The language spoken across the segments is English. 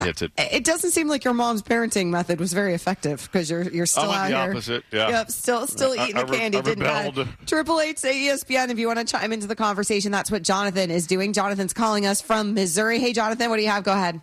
It doesn't seem like your mom's parenting method was very effective because you're still out here. Opposite, yeah. Yep, still eating the candy. Didn't matter. Triple H say ESPN if you want to chime into the conversation. That's what Jonathan is doing. Jonathan's calling us from Missouri. Hey, Jonathan, what do you have? Go ahead.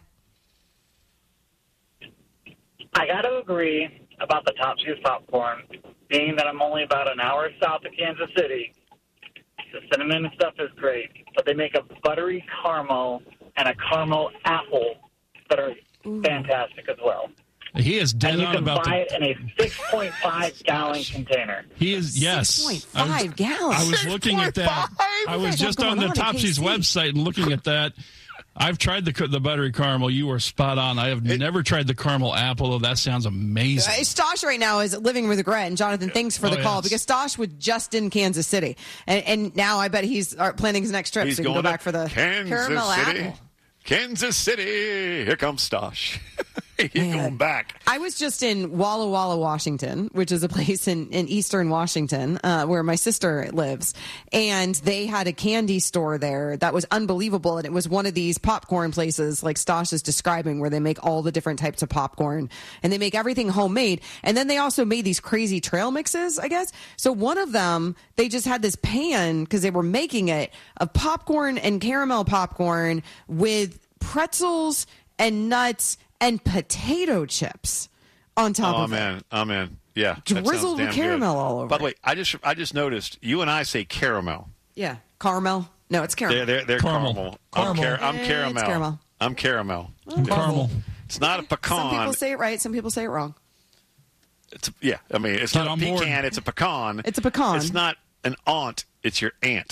I got to agree about the Top Shoes popcorn, being that I'm only about an hour south of Kansas City. The cinnamon and stuff is great, but they make a buttery caramel and a caramel apple that are fantastic as well. He is dead on about the... And you can buy it in a 6.5-gallon container. He is, yes. 6.5 gallons. I was looking at that. I was just on the Topsy's website and looking at that. I've tried the buttery caramel. You are spot on. I have never tried the caramel apple, though. That sounds amazing. Stosh right now is living with regret. And Jonathan, thanks for the call because Stosh was just in Kansas City, and now I bet he's planning his next trip. He's so he can go back for the caramel apple. Kansas City, here comes Stosh. He's going back. I was just in Walla Walla, Washington, which is a place in eastern Washington where my sister lives. And they had a candy store there that was unbelievable. And it was one of these popcorn places like Stosh is describing where they make all the different types of popcorn. And they make everything homemade. And then they also made these crazy trail mixes, I guess. So one of them, they just had this pan, because they were making it, of popcorn and caramel popcorn with pretzels and nuts and potato chips on top of it. I'm in. Yeah. Drizzled with caramel all over. By the way, I just noticed you and I say caramel. Yeah. Caramel? No, it's caramel. They're caramel. I'm caramel. It's caramel. I'm caramel. Caramel. It's not a pecan. Some people say it right. Some people say it wrong. It's not a pecan. It's a pecan. It's a pecan. It's not an aunt. It's your aunt.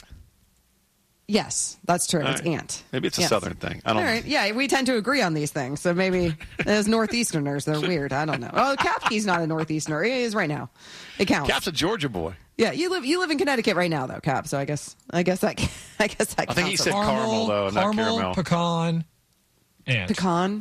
Yes, that's true. It's aunt. Maybe it's a Southern thing. I don't know. All right. Yeah, we tend to agree on these things. So maybe as Northeasterners, they're weird. I don't know. Oh, Capkey's not a Northeasterner. He is right now. It counts. Cap's a Georgia boy. Yeah, you live in Connecticut right now, though, Cap. So I guess that counts. I think he said caramel though, not caramel. Pecan, and pecan.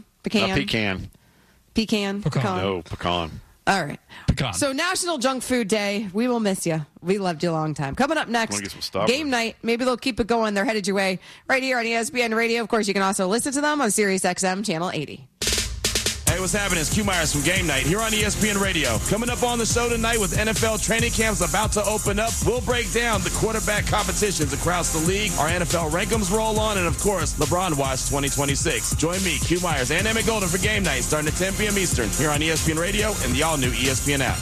No, pecan. All right. Pecan. So National Junk Food Day. We will miss you. We loved you a long time. Coming up next, game night. Maybe they'll keep it going. They're headed your way right here on ESPN Radio. Of course, you can also listen to them on Sirius XM Channel 80. Hey, what's happening? It's Q Myers from Game Night here on ESPN Radio. Coming up on the show tonight with NFL training camps about to open up, we'll break down the quarterback competitions across the league, our NFL rankings roll on, and of course, LeBron Watch 2026. Join me, Q Myers, and Emmett Golden for Game Night starting at 10 p.m. Eastern here on ESPN Radio and the all-new ESPN app.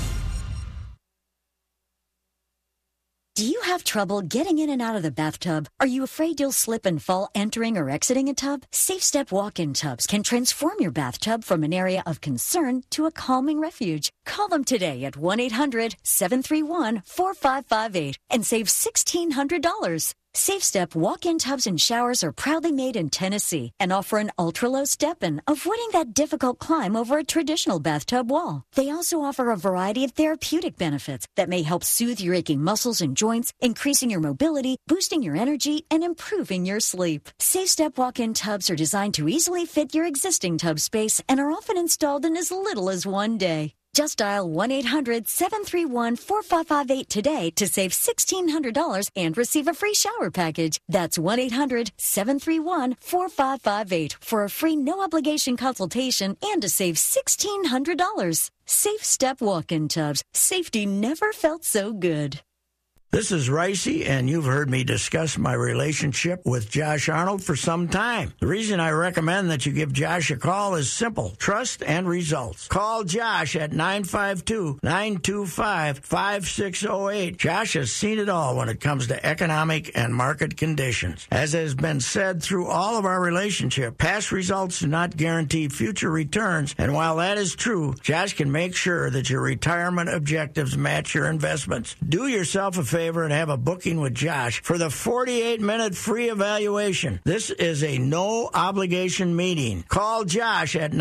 Do you have trouble getting in and out of the bathtub? Are you afraid you'll slip and fall entering or exiting a tub? SafeStep walk-in tubs can transform your bathtub from an area of concern to a calming refuge. Call them today at 1-800-731-4558 and save $1,600. SafeStep walk-in tubs and showers are proudly made in Tennessee and offer an ultra-low step-in, avoiding that difficult climb over a traditional bathtub wall. They also offer a variety of therapeutic benefits that may help soothe your aching muscles and joints, increasing your mobility, boosting your energy, and improving your sleep. SafeStep walk-in tubs are designed to easily fit your existing tub space and are often installed in as little as one day. Just dial 1-800-731-4558 today to save $1,600 and receive a free shower package. That's 1-800-731-4558 for a free no-obligation consultation and to save $1,600. Safe Step walk-in tubs. Safety never felt so good. This is Ricey, and you've heard me discuss my relationship with Josh Arnold for some time. The reason I recommend that you give Josh a call is simple: trust and results. Call Josh at 952-925-5608. Josh has seen it all when it comes to economic and market conditions. As has been said through all of our relationship, past results do not guarantee future returns, and while that is true, Josh can make sure that your retirement objectives match your investments. Do yourself a favor and have a booking with Josh for the 48-minute free evaluation. This is a no-obligation meeting. Call Josh at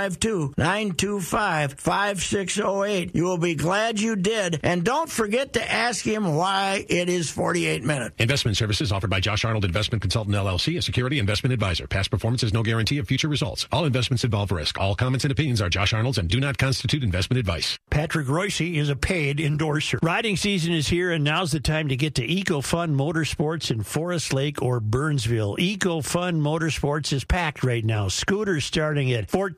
952-925-5608. You will be glad you did, and don't forget to ask him why it is 48 minutes. Investment services offered by Josh Arnold Investment Consultant, LLC, a security investment advisor. Past performance is no guarantee of future results. All investments involve risk. All comments and opinions are Josh Arnold's and do not constitute investment advice. Patrick Royce is a paid endorser. Riding season is here, and now's Now's the time to get to EcoFun Motorsports in Forest Lake or Burnsville. EcoFun Motorsports is packed right now. Scooters starting at